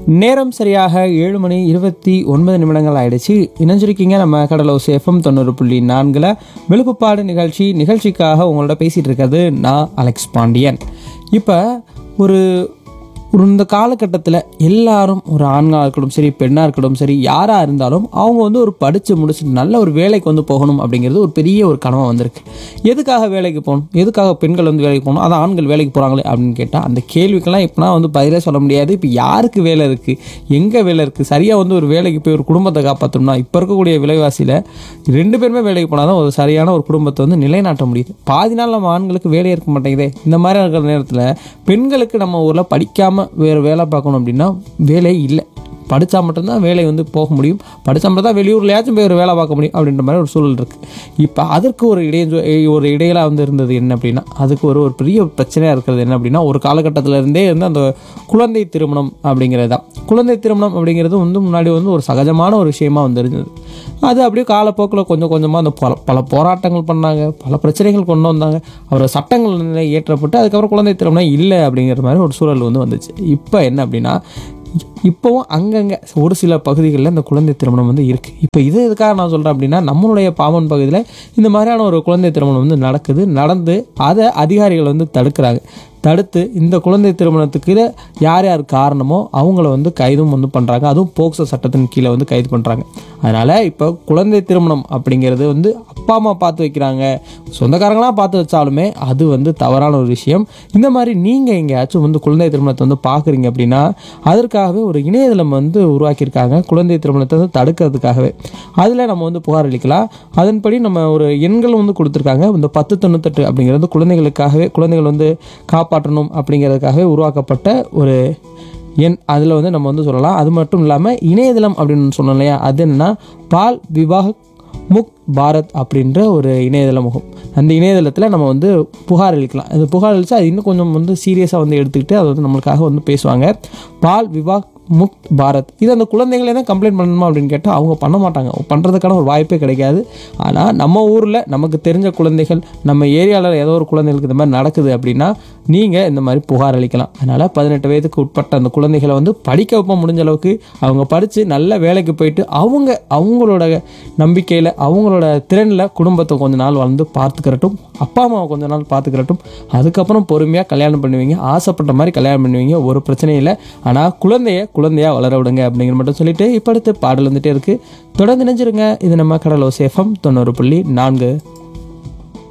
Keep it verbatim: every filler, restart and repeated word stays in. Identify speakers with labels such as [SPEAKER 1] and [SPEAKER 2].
[SPEAKER 1] நேரம் சரியாக ஏழு மணி இருபத்தி ஒன்பது நிமிடங்கள் ஆயிடுச்சு. இணைஞ்சிருக்கீங்க நம்ம கடலோசை எஃப்எம் தொண்ணூறு புள்ளி நான்கில் விழுப்புப்பாடு நிகழ்ச்சி. நிகழ்ச்சிக்காக உங்களோட பேசிகிட்டு இருக்கிறது நான் அலெக்ஸ் பாண்டியன். இப்போ ஒரு ஒரு இந்த காலகட்டத்தில் எல்லாரும் ஒரு ஆண்களாக இருக்கட்டும் சரி, பெண்ணாக இருக்கட்டும் சரி, யாராக இருந்தாலும் அவங்க வந்து ஒரு படித்து முடிச்சுட்டு நல்ல ஒரு வேலைக்கு வந்து போகணும் அப்படிங்கிறது ஒரு பெரிய ஒரு கனவாக வந்திருக்கு. எதுக்காக வேலைக்கு போகணும், எதுக்காக பெண்கள் வந்து வேலைக்கு போகணும், அதான் ஆண்கள் வேலைக்கு போகிறாங்களே அப்படின்னு கேட்டால் அந்த கேள்விக்கெல்லாம் இப்போனா வந்து பதிலே சொல்ல முடியாது. இப்போ யாருக்கு வேலை இருக்குது, எங்கே வேலை இருக்குது, சரியாக வந்து ஒரு வேலைக்கு போய் ஒரு குடும்பத்தை காப்பாற்றணும்னா இப்போ இருக்கக்கூடிய விலைவாசியில் ரெண்டு பேருமே வேலைக்கு போனால் தான் ஒரு சரியான ஒரு குடும்பத்தை வந்து நிலைநாட்ட முடியுது. பாதி நாள் நம்ம ஆண்களுக்கு வேலையே இருக்க மாட்டேங்குதே. இந்த மாதிரி இருக்கிற நேரத்தில் பெண்களுக்கு நம்ம ஊரில் படிக்காமல் வேறு வேலை பார்க்கணும் அப்படின்னா வேலை இல்லை. படித்தா மட்டும்தான் வேலை வந்து போக முடியும். படித்தா மட்டும் தான் வெளியூர்லையாச்சும் போய் ஒரு வேலை பார்க்க முடியும் அப்படின்ற மாதிரி ஒரு சூழல் இருக்குது. இப்போ அதற்கு ஒரு இடையே ஒரு இடையிலாக வந்து இருந்தது என்ன அப்படின்னா, அதுக்கு ஒரு ஒரு பெரிய பிரச்சனையாக இருக்கிறது என்ன அப்படின்னா, ஒரு காலகட்டத்தில் இருந்தே வந்து அந்த குழந்தை திருமணம் அப்படிங்கிறது தான். குழந்தை திருமணம் அப்படிங்கிறது வந்து முன்னாடி வந்து ஒரு சகஜமான ஒரு விஷயமா வந்து இருந்தது. அது அப்படியே காலப்போக்கில் கொஞ்சம் கொஞ்சமாக அந்த பல பல போராட்டங்கள் பண்ணாங்க, பல பிரச்சனைகள் கொண்டு வந்தாங்க. அவர் சட்டங்கள் ஏற்றப்பட்டு அதுக்கப்புறம் குழந்தை திருமணம் இல்லை அப்படிங்கிற மாதிரி ஒரு சூழல் வந்து வந்துச்சு. இப்போ என்ன அப்படின்னா, இப்போவும் அங்கங்கே ஒரு சில பகுதிகளில் இந்த குழந்தை திருமணம் வந்து இருக்குது. இப்போ இது எதுக்காக நான் சொல்கிறேன் அப்படின்னா, நம்மளுடைய பாமன் பகுதியில் இந்த மாதிரியான ஒரு குழந்தை திருமணம் வந்து நடக்குது. நடந்து அதை அதிகாரிகள் வந்து தடுக்கிறாங்க. தடுத்து இந்த குழந்தை திருமணத்துக்கு யார் யார் காரணமோ அவங்கள வந்து கைதும் வந்து பண்ணுறாங்க. அதுவும் போக்சோ சட்டத்தின் கீழே வந்து கைது பண்ணுறாங்க. அதனால் இப்போ குழந்தை திருமணம் அப்படிங்கிறது வந்து அப்பா அம்மா பார்த்து வைக்கிறாங்க, சொந்தக்காரங்களாம் பார்த்து வச்சாலுமே அது வந்து தவறான ஒரு விஷயம். இந்த மாதிரி நீங்கள் எங்கேயாச்சும் வந்து குழந்தை திருமணத்தை வந்து பார்க்குறீங்க அப்படின்னா அதற்காகவே ஒரு இணையதளம் வந்து உருவாக்கியிருக்காங்க, குழந்தை திருமணத்தை வந்து தடுக்கிறதுக்காகவே. அதில் நம்ம வந்து புகார் அளிக்கலாம். அதன்படி நம்ம ஒரு எண்கள் வந்து கொடுத்துருக்காங்க. இந்த பத்து தொண்ணூத்தெட்டு அப்படிங்கிறது குழந்தைகளுக்காகவே, குழந்தைகள் வந்து காப்பாற்றணும் அப்படிங்கிறதுக்காகவே உருவாக்கப்பட்ட ஒரு எண். அதில் வந்து நம்ம வந்து சொல்லலாம். அது மட்டும் இல்லாமல் இணையதளம் அப்படின்னு சொன்னோம் இல்லையா, அது என்னென்னா பால் விவாஹ் முக்த் பாரத் அப்படின்ற ஒரு இணையதள முகம். அந்த இணையதளத்தில் நம்ம வந்து புகார் அளிக்கலாம். அது புகார் அளித்தா அது இன்னும் கொஞ்சம் வந்து சீரியஸாக வந்து எடுத்துக்கிட்டு அதை வந்து நம்மளுக்காக வந்து பேசுவாங்க. பால் விவாஹ் முக்த் பாரத். இது அந்த குழந்தைங்களே தான் கம்ப்ளைண்ட் பண்ணணுமா அப்படின்னு கேட்டால் அவங்க பண்ண மாட்டாங்க. பண்ணுறதுக்கான ஒரு வாய்ப்பே கிடைக்காது. ஆனால் நம்ம ஊரில் நமக்கு தெரிஞ்ச குழந்தைகள், நம்ம ஏரியாவில் ஏதோ ஒரு குழந்தைகளுக்கு இந்த மாதிரி நடக்குது அப்படின்னா நீங்கள் இந்த மாதிரி புகார் அளிக்கலாம். அதனால் பதினெட்டு வயதுக்கு உட்பட்ட அந்த குழந்தைகளை வந்து படிக்க வைப்ப முடிஞ்ச அளவுக்கு அவங்க படித்து நல்ல வேலைக்கு போயிட்டு அவங்க அவங்களோட நம்பிக்கையில், அவங்களோட திறனில் குடும்பத்தை கொஞ்ச நாள் வந்து பார்த்துக்கிறட்டும், அப்பா அம்மாவை கொஞ்ச நாள் பார்த்துக்கிறட்டும். அதுக்கப்புறம் பொறுமையாக கல்யாணம் பண்ணுவீங்க, ஆசைப்பட்ட மாதிரி கல்யாணம் பண்ணுவீங்க, ஒரு பிரச்சனையும் இல்லை. ஆனால் குழந்தைய குழந்தையாக வளர விடுங்க அப்படிங்கிற மட்டும் சொல்லிட்டு இப்போ அடுத்து பாடல் வந்துட்டே இருக்குது. தொடர்ந்து நினைஞ்சிருங்க. இது நம்ம கடலோசை எஃப்எம் தொண்ணூறு புள்ளி நான்கு.